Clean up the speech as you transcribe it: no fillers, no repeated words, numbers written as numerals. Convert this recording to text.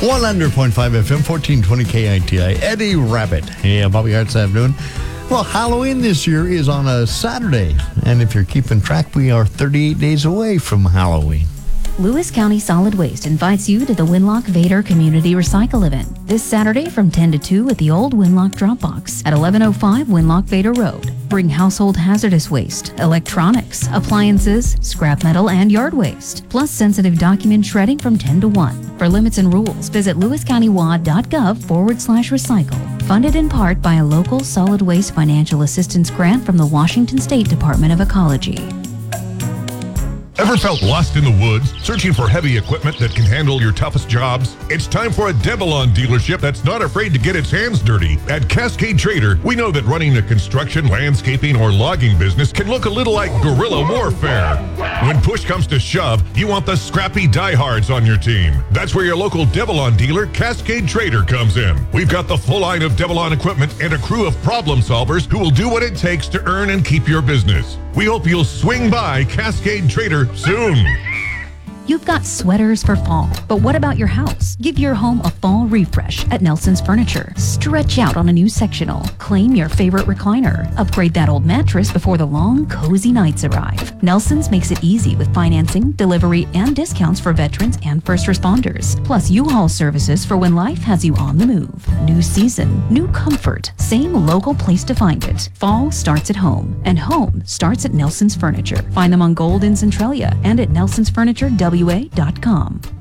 100.5 FM, 1420 KITI. Eddie Rabbit. Yeah, Bobby Hart this afternoon. Well, Halloween this year is on a Saturday. And if you're keeping track, we are 38 days away from Halloween. Lewis County Solid Waste invites you to the Winlock Vader Community Recycle event this Saturday from 10 to 2 at the old Winlock Dropbox at 1105 Winlock Vader Road. Bring household hazardous waste, electronics, appliances, scrap metal, and yard waste, plus sensitive document shredding from 10 to 1. For limits and rules, visit lewiscountywad.gov/recycle. Funded in part by a local solid waste financial assistance grant from the Washington State Department of Ecology. Ever felt lost in the woods, searching for heavy equipment that can handle your toughest jobs? It's time for a Devilon dealership that's not afraid to get its hands dirty. At Cascade Trader, we know that running a construction, landscaping, or logging business can look a little like guerrilla warfare. When push comes to shove, you want the scrappy diehards on your team. That's where your local Devilon dealer, Cascade Trader, comes in. We've got the full line of Devilon equipment and a crew of problem solvers who will do what it takes to earn and keep your business. We hope you'll swing by Cascade Trader soon. You've got sweaters for fall, but what about your house? Give your home a fall refresh at Nelson's Furniture. Stretch out on a new sectional. Claim your favorite recliner. Upgrade that old mattress before the long, cozy nights arrive. Nelson's makes it easy with financing, delivery, and discounts for veterans and first responders. Plus U-Haul services for when life has you on the move. New season, new comfort, same local place to find it. Fall starts at home, and home starts at Nelson's Furniture. Find them on Gold in Centralia and at nelsonsfurniturewa.com.